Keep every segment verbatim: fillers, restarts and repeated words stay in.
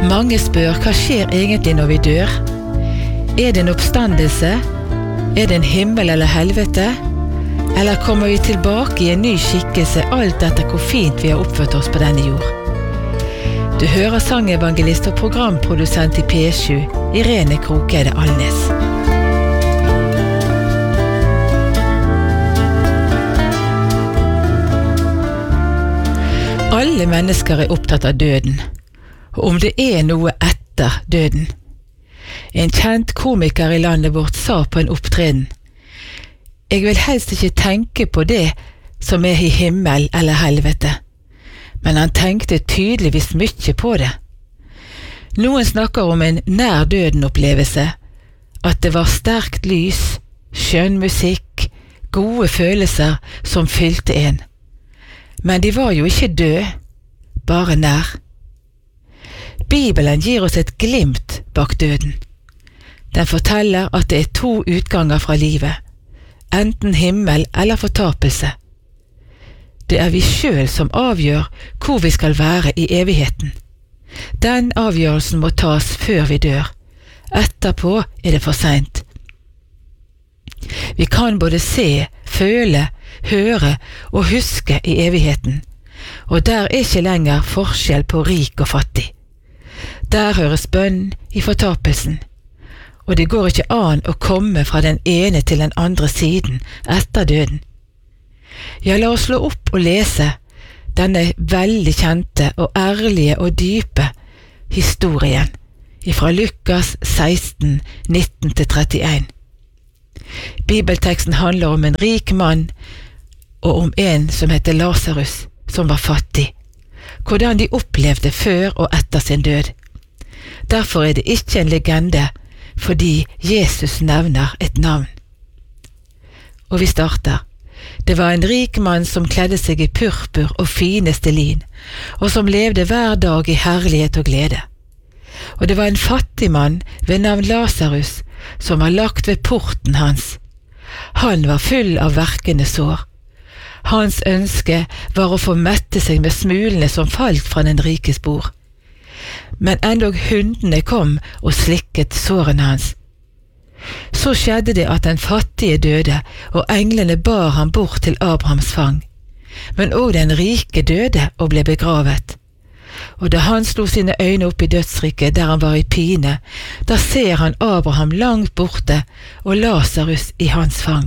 Mange spør, hva skjer egentlig når vi dør? Er det en oppstandelse? Er det en himmel eller helvete? Eller kommer vi tilbake i en ny skikkelse alt etter hvor fint vi har oppført oss på denne jord? Du hører sangevangelist og programprodusent i P sju, Irene Krokede Alnes. Alle mennesker er opptatt av døden, og om det er noe etter døden. En kjent komiker i landet vårt sa på en opptreden: «Jeg vil helst ikke tenke på det som er i himmel eller helvete», men han tenkte tydeligvis mye på det. Noen snakker om en nær døden-opplevelse, at det var sterkt lys, skjønn musikk, gode følelser som fylte en. Men de var jo ikke døde, bare nær. Bibelen gir oss et glimt bak døden. Den forteller at det er to utganger fra livet, enten himmel eller fortapelse. Det er vi selv som avgjør hvor vi skal være i evigheten. Den avgjørelsen må tas før vi dør. Etterpå er det for sent. Vi kan både se, føle, høre og huske i evigheten, og der er ikke lenger forskjell på rik og fattig. Der høres bønn i fortapelsen, og det går ikke an å komme fra den ene til den andre siden etter døden. Ja, la oss slå opp og lese denne veldig kjente og ærlige og dype historien fra Lukas seksten, nitten til trettien. Bibelteksten handler om en rik mann og om en som heter Lazarus, som var fattig, hvordan de opplevde før og etter sin død. Derfor er det ikke en legende, fordi Jesus nevner et navn. Og vi starter. Det var en rik mann som kledde seg i purpur og fineste lin, og som levde hver dag i herlighet og glede. Og det var en fattig mann ved navn Lazarus, som var lagt ved porten hans. Han var full av verkende sår. Hans ønske var å få mette seg med smulene som falt fra den rikes bord. Men endog hundene kom og slikket sårene hans. Så skjedde det at den fattige døde, og englene bar ham bort til Abrahams fang. Men også den rike døde og ble begravet. Og da han slo sine øyne opp i dødsriket der han var i pine, da ser han Abraham langt borte og Lazarus i hans fang.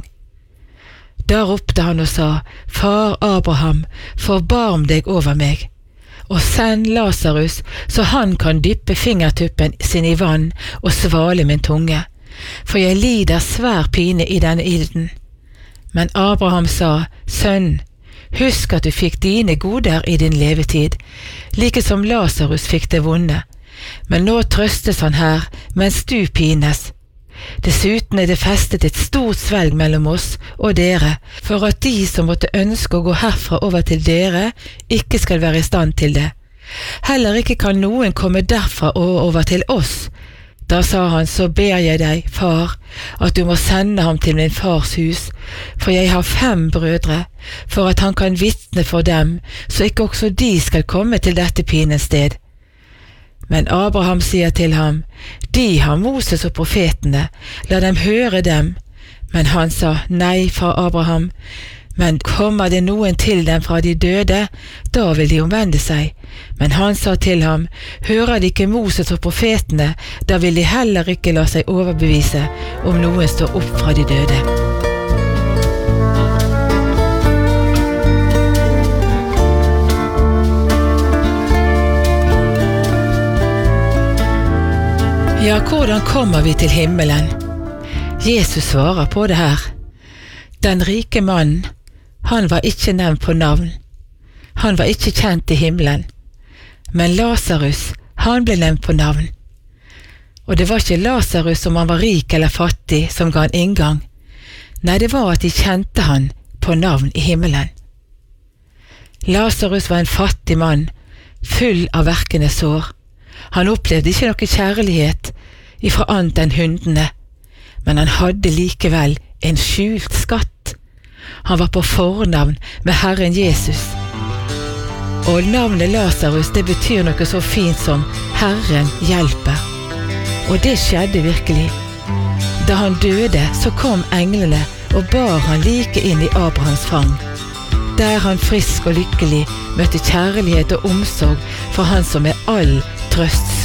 Da ropte han og sa: «Far Abraham, forbarm deg over meg, og send Lazarus, så han kan dyppe fingertuppen sin i vann og svale min tunge, for jeg lider svær pine i denne ilden.» Men Abraham sa: «Sønn, husk at du fikk dine goder i din levetid, like som Lazarus fikk det vonde, men nå trøstes han her, mens du pines. Dessuten er det festet et stort svelg mellom oss og dere, for at de som måtte ønske å gå herfra over til dere, ikke skal være i stand til det. Heller ikke kan noen komme derfra og over til oss.» Da sa han: «Så ber jeg deg, far, at du må sende ham til min fars hus, for jeg har fem brødre, for at han kan vitne for dem, så ikke også de skal komme til dette pinens sted.» Men Abraham sier til ham: «De har Moses og profetene, la dem høre dem.» Men han sa: «Nei, far Abraham, men kommer det noen til dem fra de døde, da vil de omvende seg.» Men han sa til ham: «Hører de ikke Moses og profetene, da vil de heller ikke la seg overbevise om noen står opp fra de døde.» Ja, hvordan kommer vi til himmelen? Jesus svarer på det her. Den rike mannen, han var ikke nevnt på navn. Han var ikke kjent i himmelen. Men Lazarus, han ble nevnt på navn. Og det var ikke Lazarus om han var rik eller fattig som ga han inngang. Nei, det var at de kjente han på navn i himmelen. Lazarus var en fattig mann, full av verkende sår. Han opplevde ikke noe kjærlighet ifra annet enn hundene, men han hadde likevel en skjult skatt. Han var på fornavn med Herren Jesus. Og navnet Lazarus, det betyr noe så fint som Herren hjelper. Og det skjedde virkelig. Da han døde, så kom englene og bar han like inn i Abrahams fang. Der han frisk og lykkelig møtte kjærlighet og omsorg fra han som er all trøsts